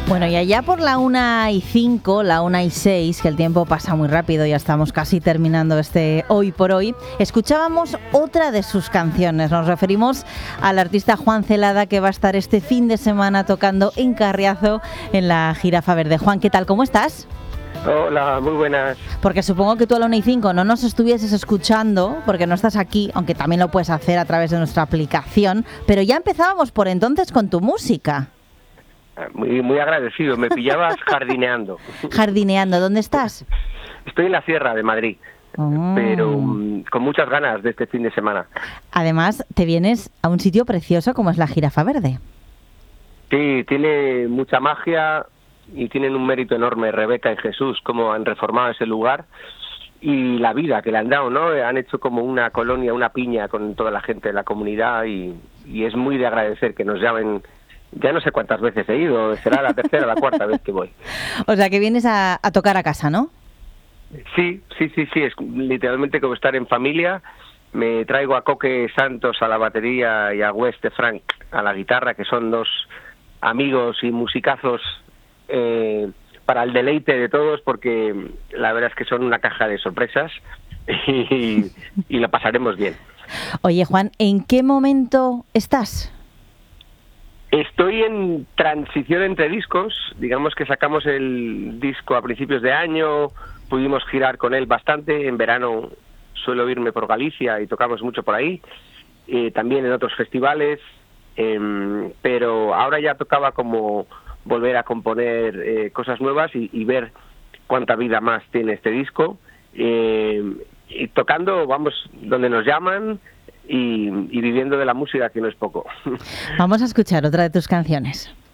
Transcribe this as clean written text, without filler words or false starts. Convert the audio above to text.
Bueno, y allá por la 1:05, la 1:06, que el tiempo pasa muy rápido, ya estamos casi terminando este Hoy por Hoy, escuchábamos otra de sus canciones. Nos referimos al artista Juan Celada, que va a estar este fin de semana tocando en Carriazo en la Jirafa Verde. Juan, ¿qué tal? ¿Cómo estás? Hola, muy buenas. Porque supongo que tú a la 1:05 no nos estuvieses escuchando, porque no estás aquí, aunque también lo puedes hacer a través de nuestra aplicación, pero ya empezábamos por entonces con tu música. Muy agradecido, me pillabas jardineando. Jardineando, ¿dónde estás? Estoy en la Sierra de Madrid, pero con muchas ganas de este fin de semana. Además, te vienes a un sitio precioso como es la Jirafa Verde. Sí, tiene mucha magia y tienen un mérito enorme Rebeca y Jesús, cómo han reformado ese lugar y la vida que le han dado, ¿no? Han hecho como una colonia, una piña con toda la gente de la comunidad y es muy de agradecer que nos llamen. Ya no sé cuántas veces he ido, será la tercera o la cuarta vez que voy. O sea, que vienes a tocar a casa, ¿no? Sí, es literalmente como estar en familia. Me traigo a Coque Santos a la batería y a West de Frank a la guitarra, que son dos amigos y musicazos para el deleite de todos, porque la verdad es que son una caja de sorpresas y la pasaremos bien. Oye, Juan, ¿en qué momento estás? Estoy en transición entre discos, digamos que sacamos el disco a principios de año, pudimos girar con él bastante, en verano suelo irme por Galicia y tocamos mucho por ahí, también en otros festivales, pero ahora ya tocaba como volver a componer cosas nuevas y ver cuánta vida más tiene este disco, y tocando, vamos, donde nos llaman, y viviendo de la música, que no es poco. Vamos a escuchar otra de tus canciones.